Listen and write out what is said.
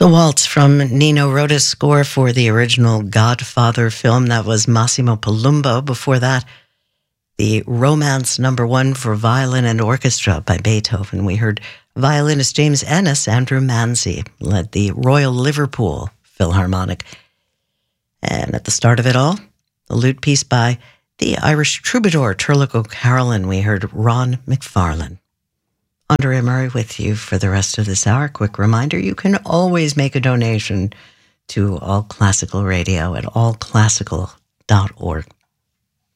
The waltz from Nino Rota's score for the original Godfather film. That was Massimo Palumbo. Before that, the Romance #1 for violin and orchestra by Beethoven. We heard violinist James Ennis. Andrew Manzi led the Royal Liverpool Philharmonic. And at the start of it all, the lute piece by the Irish troubadour Turlough O'Carolan. We heard Ron McFarlane. Andrea Murray with you for the rest of this hour. Quick reminder, you can always make a donation to All Classical Radio at allclassical.org.